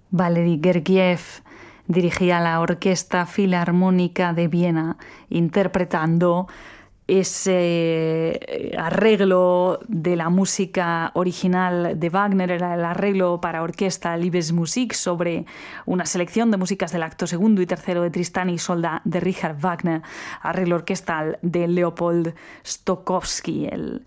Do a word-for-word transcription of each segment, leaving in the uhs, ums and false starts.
Valery Gergiev dirigía la Orquesta Filarmónica de Viena interpretando ese arreglo de la música original de Wagner, era el arreglo para orquesta Liebesmusik sobre una selección de músicas del acto segundo y tercero de Tristán y Isolda de Richard Wagner, arreglo orquestal de Leopold Stokowski, el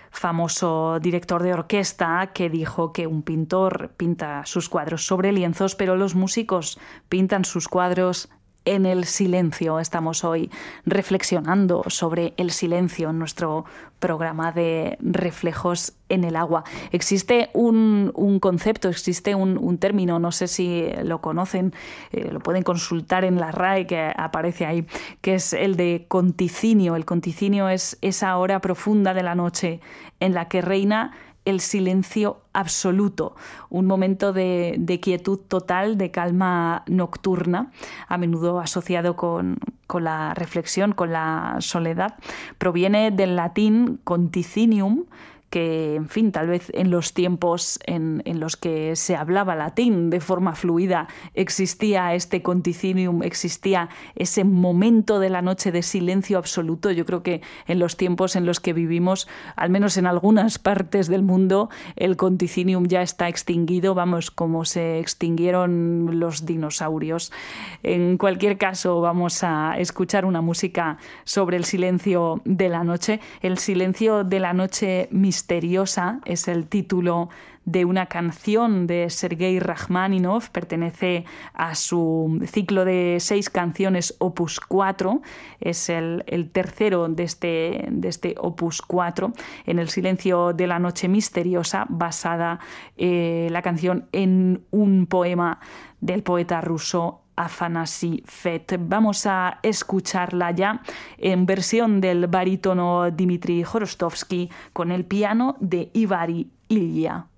famoso director de orquesta que dijo que un pintor pinta sus cuadros sobre lienzos, pero los músicos pintan sus cuadros en el silencio. Estamos hoy reflexionando sobre el silencio en nuestro programa de Reflejos en el Agua. Existe un, un concepto, existe un, un término, no sé si lo conocen, eh, lo pueden consultar en la R A E que aparece ahí, que es el de conticinio. El conticinio es esa hora profunda de la noche en la que reina el silencio absoluto, un momento de, de quietud total, de calma nocturna, a menudo asociado con, con la reflexión, con la soledad. Proviene del latín conticinium, que, en fin, tal vez en los tiempos en, en los que se hablaba latín de forma fluida existía este conticinium, existía ese momento de la noche de silencio absoluto. Yo creo que en los tiempos en los que vivimos, al menos en algunas partes del mundo, el conticinium ya está extinguido, vamos, como se extinguieron los dinosaurios. En cualquier caso, vamos a escuchar una música sobre el silencio de la noche. El silencio de la noche misteriosa es el título de una canción de Sergei Rachmaninoff, pertenece a su ciclo de seis canciones Opus cuatro, es el, el tercero de este, de este Opus cuatro, en el silencio de la noche misteriosa, basada eh, la canción en un poema del poeta ruso Afanasy Fet. Vamos a escucharla ya en versión del barítono Dmitri Jorostovsky con el piano de Ivari Ilya.